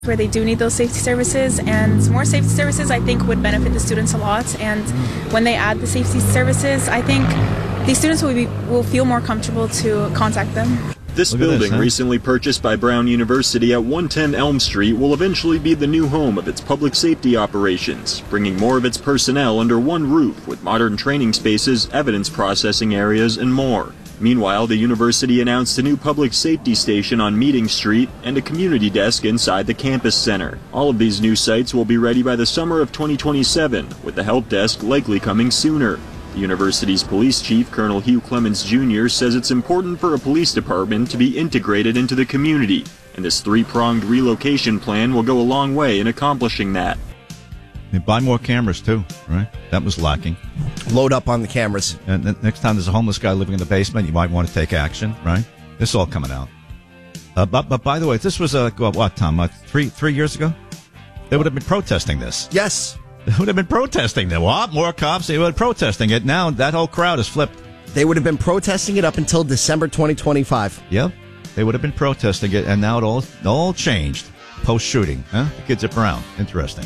where they do need those safety services, and more safety services I think would benefit the students a lot. And when they add the safety services, I think the students will feel more comfortable to contact them. This building, recently purchased by Brown University at 110 Elm Street, will eventually be the new home of its public safety operations, bringing more of its personnel under one roof with modern training spaces, evidence processing areas, and more. Meanwhile, the university announced a new public safety station on Meeting Street and a community desk inside the campus center. All of these new sites will be ready by the summer of 2027, with the help desk likely coming sooner. The university's police chief, Colonel Hugh Clements Jr., says it's important for a police department to be integrated into the community, and this three-pronged relocation plan will go a long way in accomplishing that. They buy more cameras, too, right? That was lacking. Load up on the cameras. And next time there's a homeless guy living in the basement, you might want to take action, right? This is all coming out. But by the way, this was, what, Tom, 3 years ago? They would have been protesting this. Yes. They would have been protesting that. What? More cops? They were protesting it. Now that whole crowd has flipped. They would have been protesting it up until December 2025. Yep. They would have been protesting it, and now it all changed post-shooting. Huh? The kids at Brown. Interesting.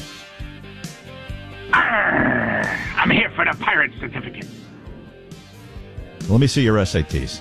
I'm here for the pirate certificate. Let me see your SATs.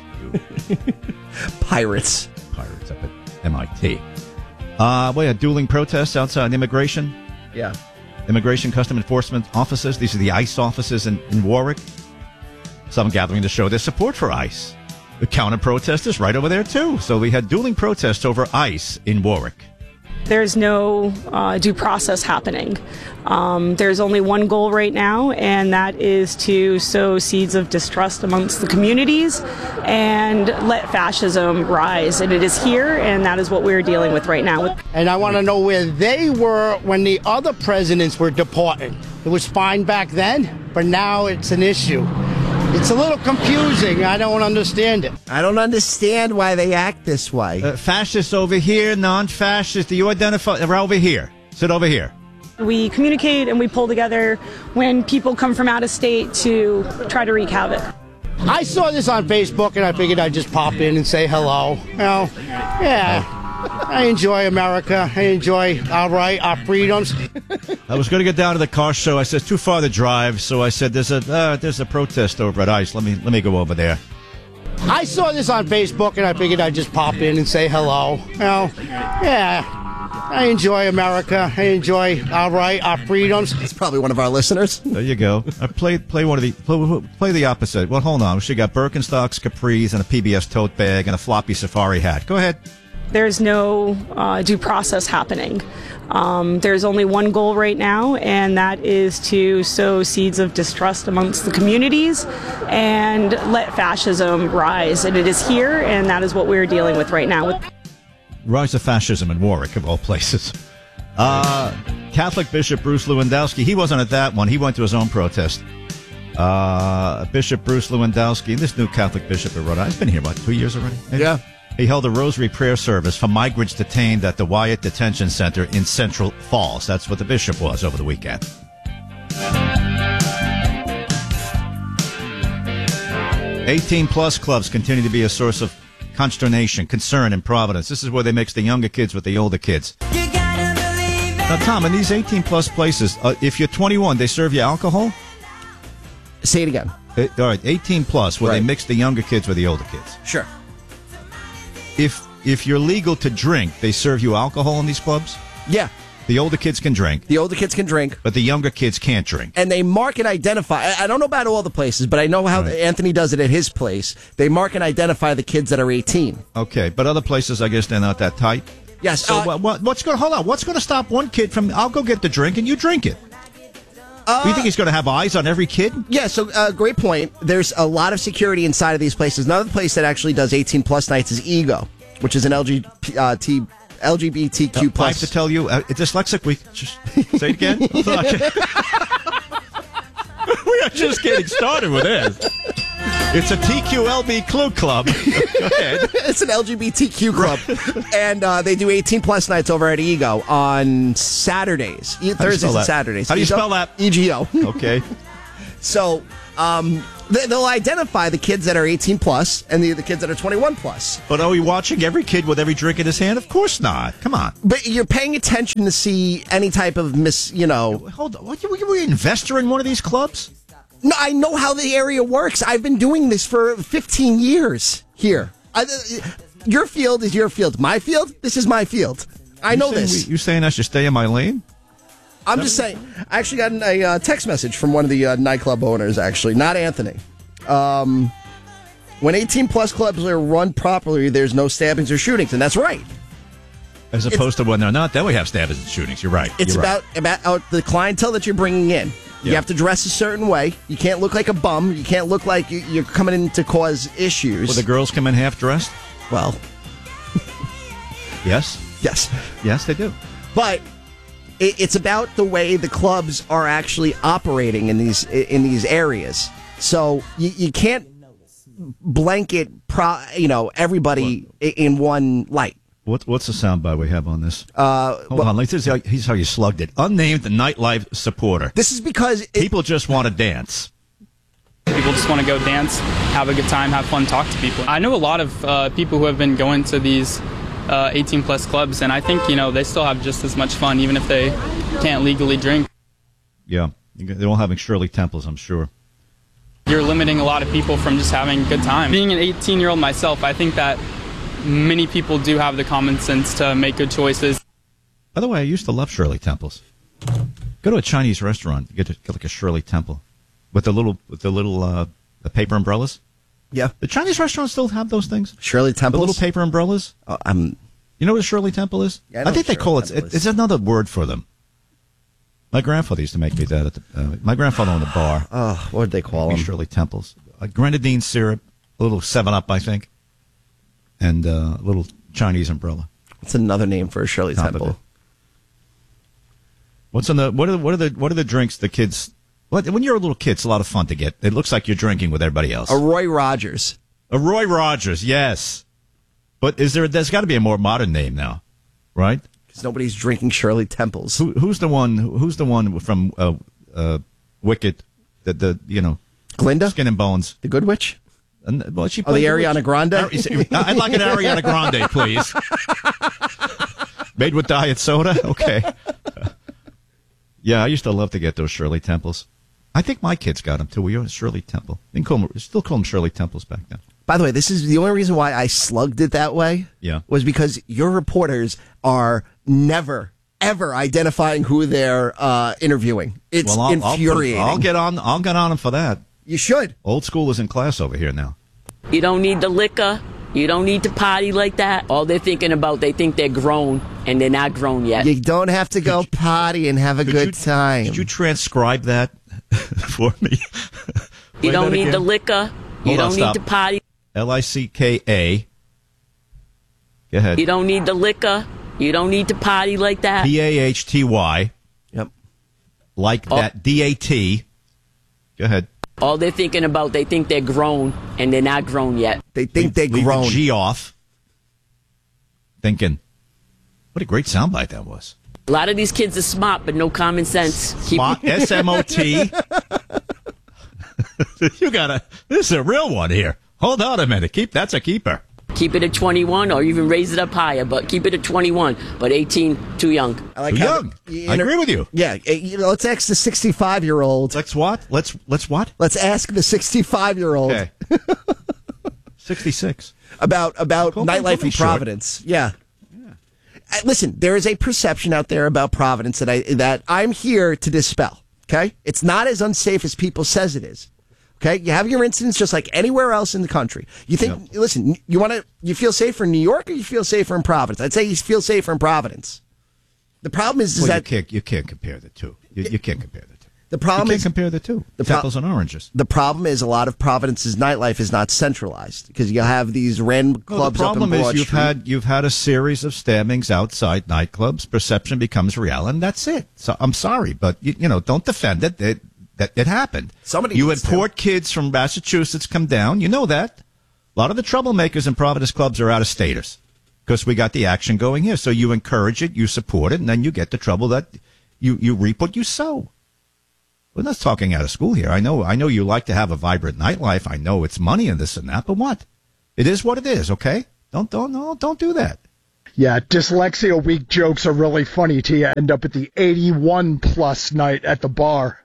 Pirates up at MIT. Dueling protests outside immigration. Yeah. Immigration Custom Enforcement offices. These are the ICE offices in Warwick. Some gathering to show their support for ICE. The counter-protest is right over there, too. So we had dueling protests over ICE in Warwick. There's no due process happening. There's only one goal right now, and that is to sow seeds of distrust amongst the communities and let fascism rise. And it is here, and that is what we're dealing with right now. And I want to know where they were when the other presidents were deported. It was fine back then, but now it's an issue. It's a little confusing. I don't understand it. I don't understand why they act this way. Fascists over here, non-fascists. Do you identify? We're over here. Sit over here. We communicate and we pull together when people come from out of state to try to wreak havoc. I saw this on Facebook, and I figured I'd just pop in and say hello. You know, yeah. I enjoy America. I enjoy our freedoms. I was going to get down to the car show. I said it's too far to drive, so I said there's a protest over at ICE. Let me go over there. I saw this on Facebook, and I figured I'd just pop in and say hello. You know, yeah. I enjoy America. I enjoy our freedoms. It's probably one of our listeners. There you go. Play the opposite. Well, hold on. She got Birkenstocks, capris, and a PBS tote bag, and a floppy safari hat. Go ahead. There's no due process happening. There's only one goal right now, and that is to sow seeds of distrust amongst the communities and let fascism rise. And it is here, and that is what we're dealing with right now. Rise of fascism in Warwick, of all places. Catholic Bishop Bruce Lewandowski, he wasn't at that one. He went to his own protest. Bishop Bruce Lewandowski, this new Catholic bishop in Rhode Island, he's been here, 2 years already? Maybe? Yeah. He held a rosary prayer service for migrants detained at the Wyatt Detention Center in Central Falls. That's what the bishop was over the weekend. 18-plus clubs continue to be a source of consternation, concern in Providence. This is where they mix the younger kids with the older kids. Now, Tom, in these 18-plus places, if you're 21, they serve you alcohol? Say it again. All right, 18-plus, where Right. they mix the younger kids with the older kids. Sure. If you're legal to drink, they serve you alcohol in these clubs? Yeah. The older kids can drink. The older kids can drink. But the younger kids can't drink. And they mark and identify. I don't know about all the places, but I know how Anthony does it at his place. They mark and identify the kids that are 18. Okay, but other places, I guess they're not that tight. Yes. So what's going to stop one kid from, I'll go get the drink and you drink it? You think he's going to have eyes on every kid? Yeah, so great point. There's a lot of security inside of these places. Another place that actually does 18-plus nights is Ego, which is an LGBTQ+. I have to tell you, it's Dyslexic Week. Just say it again. We are just getting started with this. It's a TQLB club. Go ahead. It's an LGBTQ club. And they do 18-plus nights over at Ego on Saturdays. Thursdays and Saturdays. How do you spell that? EGO. Okay. So they'll identify the kids that are 18 plus and the kids that are 21 plus. But are we watching every kid with every drink in his hand? Of course not. Come on. But you're paying attention to see any type of Hold on. What, were you an investor in one of these clubs? No, I know how the area works. I've been doing this for 15 years here. Your field is your field. My field, this is my field. I know this. You saying I should stay in my lane? I'm just saying. I actually got a text message from one of the nightclub owners, actually, not Anthony. When 18-plus clubs are run properly, there's no stabbings or shootings, and that's right. As opposed to when they're not, then we have stabbings and shootings. You're right. It's about the clientele that you're bringing in. Yeah. You have to dress a certain way. You can't look like a bum. You can't look like you're coming in to cause issues. Will the girls come in half-dressed? Well, yes. Yes. Yes, they do. But it's about the way the clubs are actually operating in these areas. So you can't blanket everybody in one light. What's the soundbite we have on this? Hold on. Here's how you slugged it. Unnamed nightlife supporter. This is because people just want to dance. People just want to go dance, have a good time, have fun, talk to people. I know a lot of people who have been going to these 18-plus clubs, and I think, they still have just as much fun, even if they can't legally drink. Yeah, they're all having Shirley Temples, I'm sure. You're limiting a lot of people from just having a good time. Being an 18-year-old myself, I think that many people do have the common sense to make good choices. By the way, I used to love Shirley Temples. Go to a Chinese restaurant, get like a Shirley Temple with the little the paper umbrellas. Yeah, the Chinese restaurants still have those things. Shirley Temples, the little paper umbrellas. You know what a Shirley Temple is? Yeah, I think they call it's another word for them. My grandfather used to make me that at my grandfather owned a bar. Oh, what did they call them? Shirley Temples. Grenadine syrup, a little 7-Up, I think. And a little Chinese umbrella. What's another name for a Shirley Temple? What are the drinks the kids? When you're a little kid, it's a lot of fun to get. It looks like you're drinking with everybody else. A Roy Rogers. A Roy Rogers, yes. But there's got to be a more modern name now, right? Because nobody's drinking Shirley Temples. Who's the one from Wicked? Glinda? Skin and Bones. The Good Witch? Well, she the Ariana Grande? I'd like an Ariana Grande, please. Made with diet soda? Okay. Yeah, I used to love to get those Shirley Temples. I think my kids got them, too. We were Shirley Temple. Still call them Shirley Temples back then. By the way, this is the only reason why I slugged it that way. Yeah. Was because your reporters are never, ever identifying who they're interviewing. It's infuriating. I'll get on them for that. You should. Old school is in class over here now. You don't need the liquor. You don't need to party like that. All they're thinking about, they think they're grown, and they're not grown yet. You don't have to go potty and have a good time. Could you transcribe that for me? You don't need the liquor. You don't need to party. Licka. Go ahead. You don't need the liquor. You don't need to party like that. PAHTY. Yep. Like that. DAT. Go ahead. All they're thinking about, they think they're grown, and they're not grown yet. They think they're grown. Leave the G off. Thinking, what a great soundbite that was. A lot of these kids are smart, but no common sense. Smart, SMOT. This is a real one here. Hold on a minute. That's a keeper. Keep it at 21 or even raise it up higher, but keep it at 21. But 18, too young. I like too young. I agree with you. Yeah. Let's ask the 65-year-old. Let's what? Let's what? Let's ask the 65-year-old. Okay. 66. About nightlife in Providence. Yeah. Listen, there is a perception out there about Providence that I'm here to dispel. Okay? It's not as unsafe as people says it is. Okay, you have your incidents just like anywhere else in the country. You think, listen, you feel safer in New York or you feel safer in Providence? I'd say you feel safer in Providence. The problem is that you can't compare the two. You can't compare the two. The problem you can't compare the two. Apples and oranges. The problem is a lot of Providence's nightlife is not centralized because you have these random clubs up in Broad Street. The problem is you've had a series of stabbings outside nightclubs. Perception becomes reality, and that's it. So I'm sorry, but don't defend it. That happened. You import kids from Massachusetts come down. You know that. A lot of the troublemakers in Providence clubs are out-of-staters because we got the action going here. So you encourage it, you support it, and then you get the trouble that you reap what you sow. We're not talking out of school here. I know you like to have a vibrant nightlife. I know it's money and this and that, but what? It is what it is, okay? Don't do that. Yeah, Dyslexia Week jokes are really funny till you end up at the 81 plus night at the bar.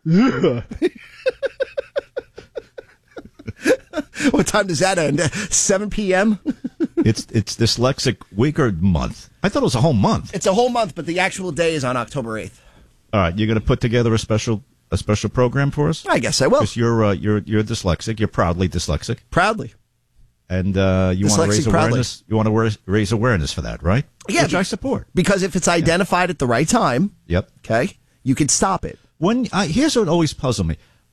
What time does that end? 7 p.m.? It's Dyslexic Week or month? I thought it was a whole month. It's a whole month, but the actual day is on October 8th. All right, you're going to put together a special program for us? I guess I will. Because you're dyslexic. You're proudly dyslexic. Proudly. And you want to raise awareness. You want to raise awareness for that, right? Yeah, which I support. Because if it's identified at the right time, yep. Okay, you can stop it. Here's what always puzzled me: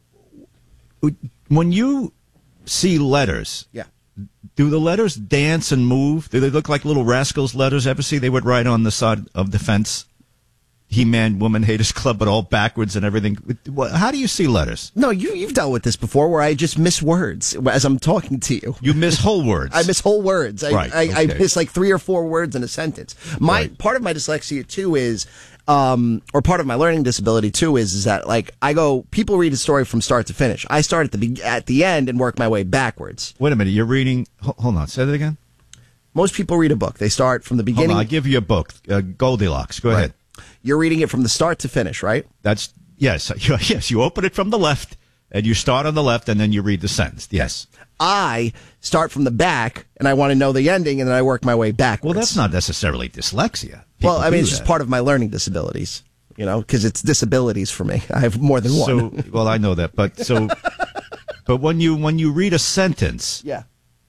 when you see letters, yeah, do the letters dance and move? Do they look like little rascals letters? Ever see they would write on the side of the fence? He-Man, Woman Haters Club, but all backwards and everything. How do you see letters? No, you've dealt with this before, where I just miss words as I'm talking to you. You miss whole words. I miss whole words. I miss like 3 or 4 words in a sentence. Part of my dyslexia too is, or part of my learning disability too is that like people read a story from start to finish. I start at the end and work my way backwards. Wait a minute, you're reading. Hold on, say that again. Most people read a book. They start from the beginning. Hold on, I'll give you a book, Goldilocks. Go ahead. You're reading it from the start to finish, right? Yes. You open it from the left, and you start on the left, and then you read the sentence. Yes. I start from the back, and I want to know the ending, and then I work my way backwards. Well, that's not necessarily dyslexia. Well, I mean, it's just part of my learning disabilities, because it's disabilities for me. I have more than one. Well, I know that, but when you read a sentence, yeah,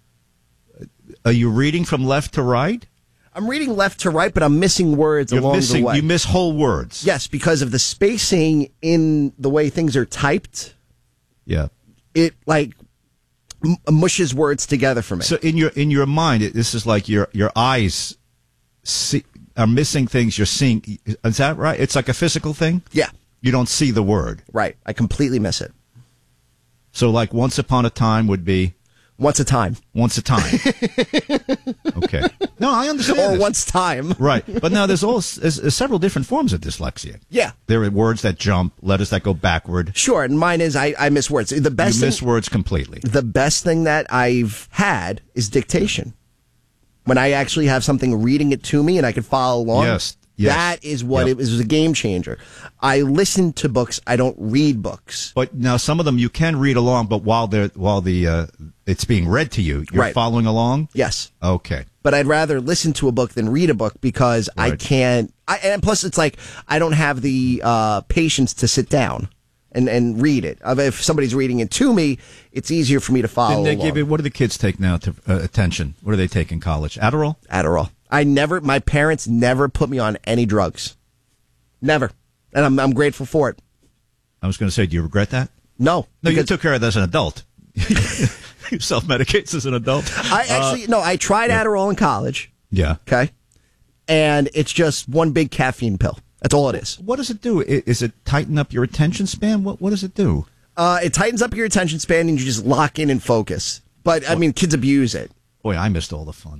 are you reading from left to right? I'm reading left to right, but I'm missing words along the way. You miss whole words. Yes, because of the spacing in the way things are typed. Yeah. It mushes words together for me. So in your mind, this is like your eyes are missing things you're seeing. Is that right? It's like a physical thing? Yeah. You don't see the word. Right. I completely miss it. So like once upon a time would be? Once a time. Once a time. Okay. No, I understand. Or this. once time. Right. But now there's several different forms of dyslexia. Yeah. There are words that jump, letters that go backward. Sure, and mine is I miss words. You miss words completely. The best thing that I've had is dictation. When I actually have something reading it to me and I can follow along. Yes. That is what it was a game changer. I listen to books. I don't read books. But now some of them you can read along, but while it's being read to you, you're following along? Yes. Okay. But I'd rather listen to a book than read a book because I can't. And plus, it's like I don't have the patience to sit down and read it. If somebody's reading it to me, it's easier for me to follow along. What do the kids take now to attention? What do they take in college? Adderall? Adderall. My parents never put me on any drugs. Never. And I'm grateful for it. I was going to say, do you regret that? No. No, you took care of that as an adult. You self-medicates as an adult? I tried Adderall in college. Yeah. Okay. And it's just one big caffeine pill. That's all it is. What does it do? Is it tighten up your attention span? What does it do? It tightens up your attention span and you just lock in and focus. But, I mean, kids abuse it. Boy, I missed all the fun.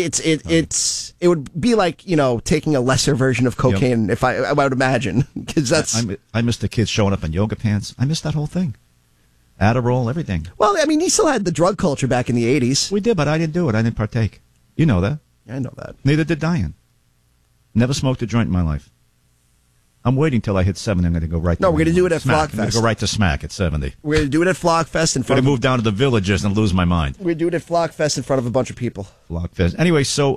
It would be like, taking a lesser version of cocaine, if I would imagine, because that's. I missed the kids showing up in yoga pants. I missed that whole thing. Adderall, everything. Well, I mean, you still had the drug culture back in the 80s. We did, but I didn't do it. I didn't partake. You know that. Yeah, I know that. Neither did Diane. Never smoked a joint in my life. I'm waiting till I hit 70. I'm going to go right. No, we're going to do it at Smack. Flockfest. I'm going to go right to Smack at 70. We're going to do it at Flockfest in front. I'm going to move down to the Villages and lose my mind. We're going to do it at Flockfest in front of a bunch of people. Flockfest. Anyway, so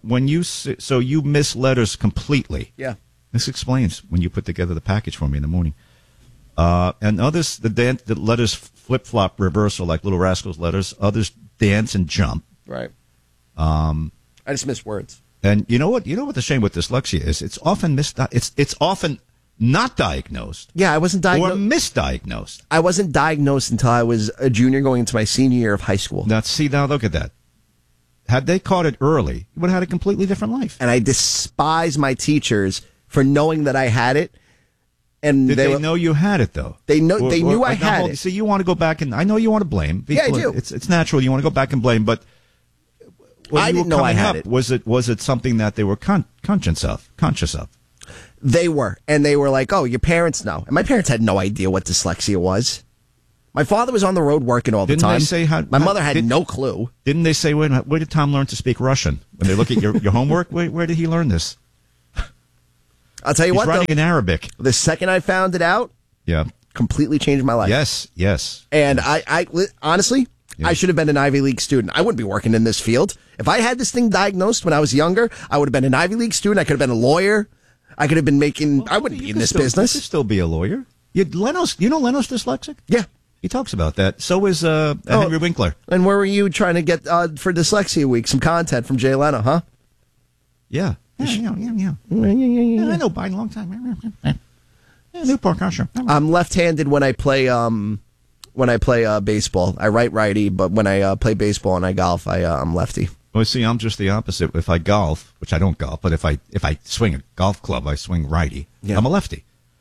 you miss letters completely. Yeah. This explains when you put together the package for me in the morning. And others, the letters flip-flop reversal like Little Rascals letters. Others dance and jump. Right. I just miss words. And you know what the shame with dyslexia is? It's often it's often not diagnosed. Yeah, I wasn't diagnosed. Or misdiagnosed. I wasn't diagnosed until I was a junior going into my senior year of high school. Now look at that. Had they caught it early, you would have had a completely different life. And I despise my teachers for knowing that I had it. And Did they know you had it, though? They knew I had it. So you want to go back and I know you want to blame. Yeah, I do. It's natural. You want to go back and blame, but I didn't know I had it. Was it something that they were conscious of? They were. And they were like, oh, your parents know. And my parents had no idea what dyslexia was. My father was on the road working all the time. My mother had no clue. Didn't they say, where did Tom learn to speak Russian? When they look at your homework, where did he learn this? I'll tell you He's what, writing in Arabic. The second I found it out, completely changed my life. Yes. And I honestly, I should have been an Ivy League student. I wouldn't be working in this field. If I had this thing diagnosed when I was younger, I would have been an Ivy League student. I could have been a lawyer. I could have been making, I wouldn't be in this business. You could still be a lawyer. You know Leno's dyslexic? Yeah. He talks about that. So is Henry Winkler. And where were you trying to get for Dyslexia Week some content from Jay Leno, huh? Yeah. Yeah. I know Biden a long time. Newport, sure. I'm left-handed when I play baseball. I write righty, but when I play baseball and I golf, I'm lefty. Well, see, I'm just the opposite. If I golf, which I don't golf, but if I swing a golf club, I swing righty. Yeah. I'm a lefty.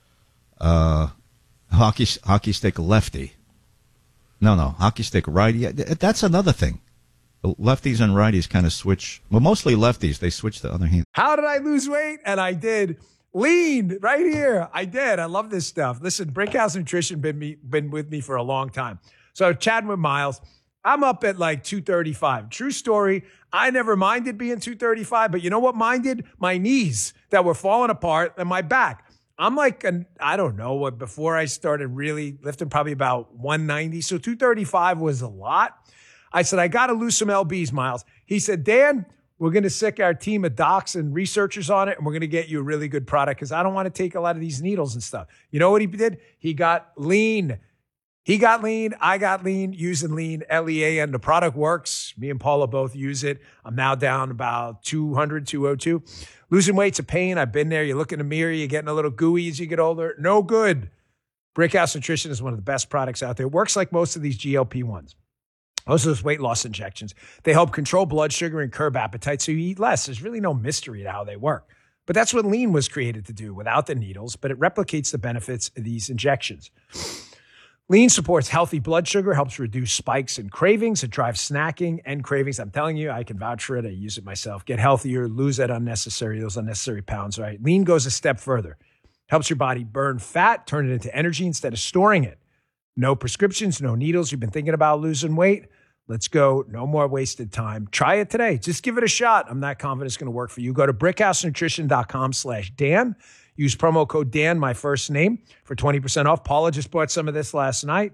Hockey stick lefty. No, hockey stick righty. That's another thing. The lefties and righties kind of switch. Well, mostly lefties. They switch the other hand. How did I lose weight? And I did. Lean right here. I did. I love this stuff. Listen, Brickhouse Nutrition been with me for a long time. So chatting with Miles, I'm up at like 235. True story. I never minded being 235, but you know what minded? My knees that were falling apart and my back. I'm like, I don't know what, before I started really lifting, probably about 190. So 235 was a lot. I said, I got to lose some LBs, Miles. He said, Dan, we're going to sick our team of docs and researchers on it, and we're going to get you a really good product because I don't want to take a lot of these needles and stuff. You know what he did? He got lean. He got lean. I got lean, using lean, Lean. The product works. Me and Paula both use it. I'm now down about 200, 202. Losing weight's a pain. I've been there. You look in the mirror, you're getting a little gooey as you get older. No good. Brickhouse Nutrition is one of the best products out there. It works like most of these GLP-1s. Most of those weight loss injections. They help control blood sugar and curb appetite so you eat less. There's really no mystery to how they work. But that's what lean was created to do without the needles, but it replicates the benefits of these injections. Lean supports healthy blood sugar, helps reduce spikes and cravings. It drives snacking and cravings. I'm telling you, I can vouch for it. I use it myself. Get healthier, lose those unnecessary pounds, right? Lean goes a step further. Helps your body burn fat, turn it into energy instead of storing it. No prescriptions, no needles. You've been thinking about losing weight? Let's go. No more wasted time. Try it today. Just give it a shot. I'm not confident it's going to work for you. Go to brickhousenutrition.com/Dan. Use promo code Dan, my first name, for 20% off. Paula just bought some of this last night.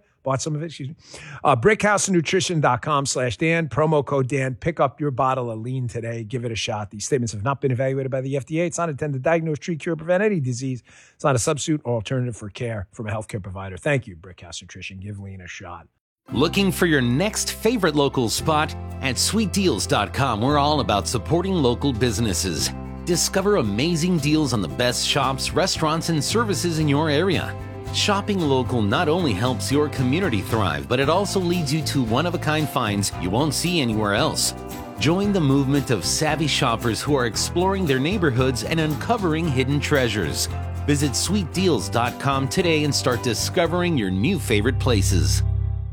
brickhousenutrition.com/Dan. Promo code Dan. Pick up your bottle of lean today. Give it a shot. These statements have not been evaluated by the FDA. It's not intended to diagnose, treat, cure, prevent any disease. It's not a substitute or alternative for care from a healthcare provider. Thank you, Brickhouse Nutrition. Give lean a shot. Looking for your next favorite local spot? At sweetdeals.com, we're all about supporting local businesses. Discover amazing deals on the best shops, restaurants, and services in your area. Shopping local not only helps your community thrive, but it also leads you to one-of-a-kind finds you won't see anywhere else. Join the movement of savvy shoppers who are exploring their neighborhoods and uncovering hidden treasures. Visit sweetdeals.com today and start discovering your new favorite places.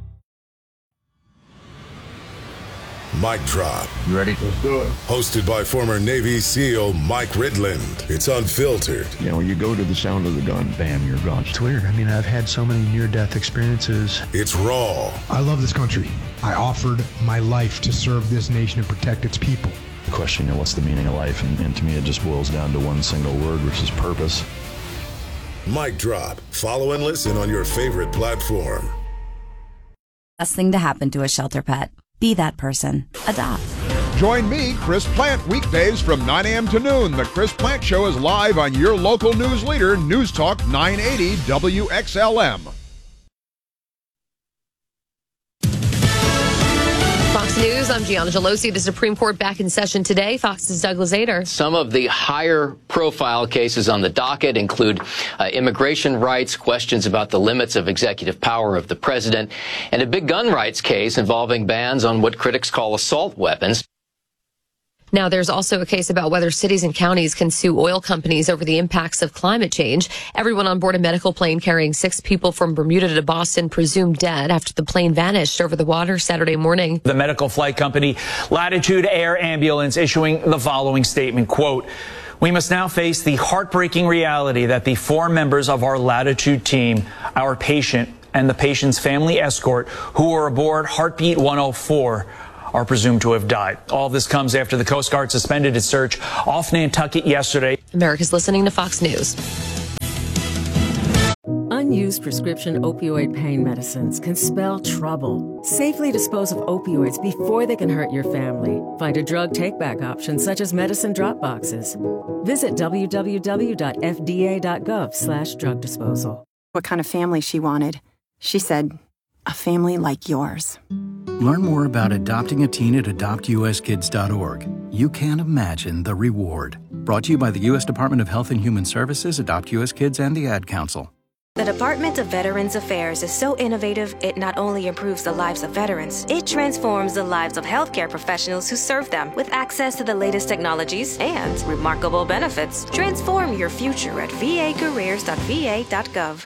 Mic Drop. You ready? Let's do it. Hosted by former Navy SEAL Mike Ridland. It's unfiltered. You know, when you go to the sound of the gun, bam, you're gone. It's weird. I mean, I've had so many near-death experiences. It's raw. I love this country. I offered my life to serve this nation and protect its people. The question, you know, what's the meaning of life? And to me, it just boils down to one single word, which is purpose. Mic Drop. Follow and listen on your favorite platform. Best thing to happen to a shelter pet. Be that person. Adopt. Join me, Chris Plant, weekdays from 9 a.m. to noon. The Chris Plant Show is live on your local news leader, News Talk 980 WXLM. Fox News, I'm Gianna Gelosi. The Supreme Court back in session today. Fox's Douglas Ader. Some of the higher profile cases on the docket include immigration rights, questions about the limits of executive power of the president, and a big gun rights case involving bans on what critics call assault weapons. Now, there's also a case about whether cities and counties can sue oil companies over the impacts of climate change. Everyone on board a medical plane carrying 6 people from Bermuda to Boston presumed dead after the plane vanished over the water Saturday morning. The medical flight company Latitude Air Ambulance issuing the following statement, quote, We must now face the heartbreaking reality that the 4 members of our Latitude team, our patient and the patient's family escort, who were aboard Heartbeat 104, are presumed to have died. All of this comes after the Coast Guard suspended its search off Nantucket yesterday. America's listening to Fox News. Unused prescription opioid pain medicines can spell trouble. Safely dispose of opioids before they can hurt your family. Find a drug take-back option such as medicine drop boxes. Visit www.fda.gov/drug disposal. What kind of family she wanted. She said, a family like yours. Learn more about adopting a teen at adoptuskids.org. You can't imagine the reward. Brought to you by the U.S. Department of Health and Human Services, Adopt U.S. Kids, and the Ad Council. The Department of Veterans Affairs is so innovative, it not only improves the lives of veterans, it transforms the lives of healthcare professionals who serve them with access to the latest technologies and remarkable benefits. Transform your future at vacareers.va.gov.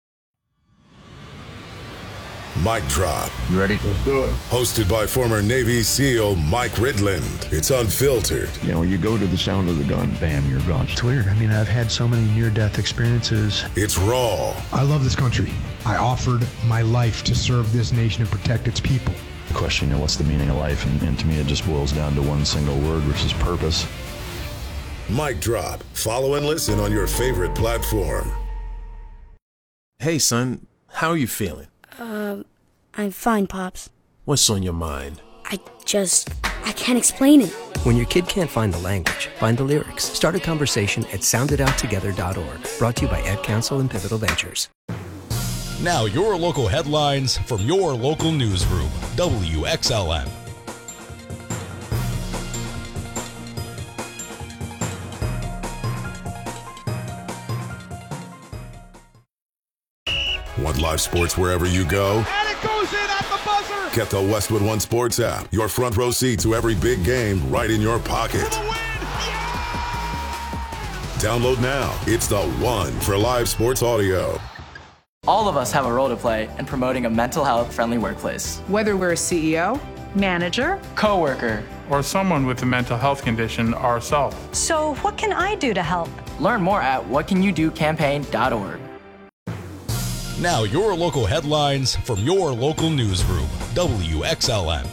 Mic Drop. You ready? Let's do it. Hosted by former Navy SEAL Mike Ridland. It's unfiltered. You know, you go to the sound of the gun, bam, you're gone. It's weird. I mean, I've had so many near-death experiences. It's raw. I love this country. I offered my life to serve this nation and protect its people. The question, you know, what's the meaning of life? And to me, it just boils down to one single word, which is purpose. Mic Drop. Follow and listen on your favorite platform. Hey, son. How are you feeling? I'm fine, Pops. What's on your mind? I can't explain it. When your kid can't find the language, find the lyrics. Start a conversation at sounditouttogether.org. Brought to you by Ad Council and Pivotal Ventures. Now your local headlines from your local newsroom, WXLM. Want live sports wherever you go? And it goes in at the buzzer! Get the Westwood One Sports app. Your front row seat to every big game right in your pocket. Download now. It's the one for live sports audio. All of us have a role to play in promoting a mental health friendly workplace. Whether we're a CEO, manager, coworker, or someone with a mental health condition ourselves. So what can I do to help? Learn more at whatcanyoudocampaign.org. Now your local headlines from your local newsroom, WXLM.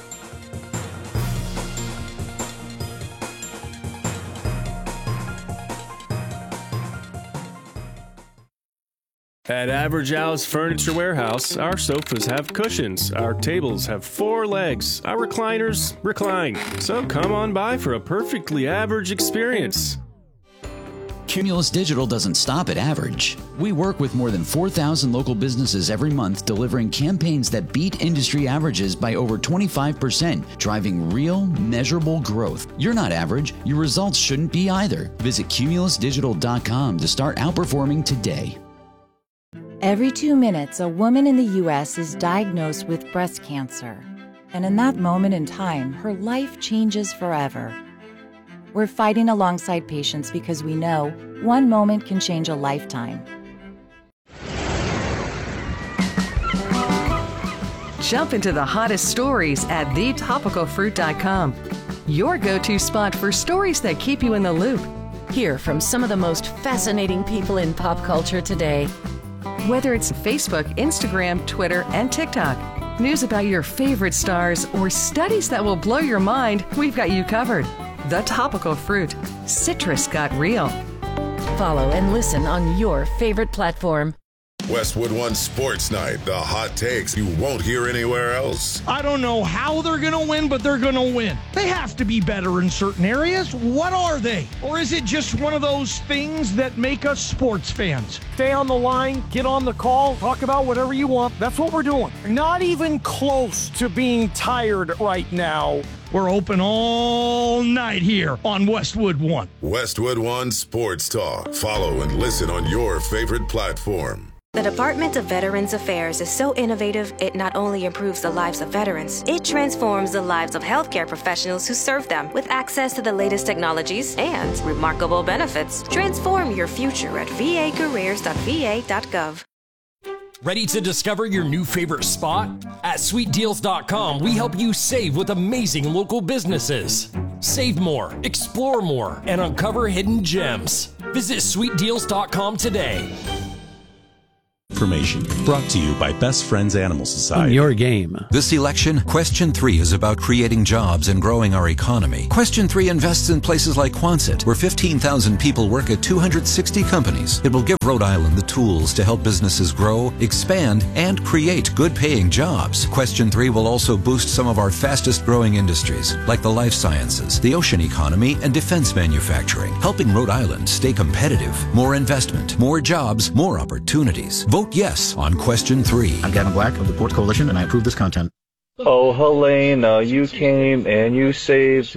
At Average Al's Furniture Warehouse, our sofas have cushions, our tables have 4 legs, our recliners recline. So come on by for a perfectly average experience. Cumulus Digital doesn't stop at average. We work with more than 4,000 local businesses every month, delivering campaigns that beat industry averages by over 25%, driving real, measurable growth. You're not average. Your results shouldn't be either. Visit cumulusdigital.com to start outperforming today. Every 2 minutes, a woman in the U.S. is diagnosed with breast cancer. And in that moment in time, her life changes forever. We're fighting alongside patients because we know one moment can change a lifetime. Jump into the hottest stories at thetopicalfruit.com. Your go-to spot for stories that keep you in the loop. Hear from some of the most fascinating people in pop culture today. Whether it's Facebook, Instagram, Twitter, and TikTok, news about your favorite stars, or studies that will blow your mind, we've got you covered. The Topical Fruit. Citrus got real. Follow and listen on your favorite platform. Westwood One Sports Night. The hot takes you won't hear anywhere else. I don't know how they're going to win, but they're going to win. They have to be better in certain areas. What are they? Or is it just one of those things that make us sports fans? Stay on the line, get on the call, talk about whatever you want. That's what we're doing. Not even close to being tired right now. We're open all night here on Westwood One. Westwood One Sports Talk. Follow and listen on your favorite platform. The Department of Veterans Affairs is so innovative, it not only improves the lives of veterans, it transforms the lives of healthcare professionals who serve them with access to the latest technologies and remarkable benefits. Transform your future at vacareers.va.gov. Ready to discover your new favorite spot? At sweetdeals.com, we help you save with amazing local businesses. Save more, explore more, and uncover hidden gems. Visit sweetdeals.com today. Information brought to you by Best Friends Animal Society. Your game. This election, Question 3 is about creating jobs and growing our economy. Question 3 invests in places like Quonset, where 15,000 people work at 260 companies. It will give Rhode Island the tools to help businesses grow, expand, and create good-paying jobs. Question 3 will also boost some of our fastest-growing industries, like the life sciences, the ocean economy, and defense manufacturing, helping Rhode Island stay competitive. More investment, more jobs, more opportunities. Vote yes on Question 3. I'm Gavin Black of the Port Coalition, and I approve this content. Oh, Helena, you came and you saved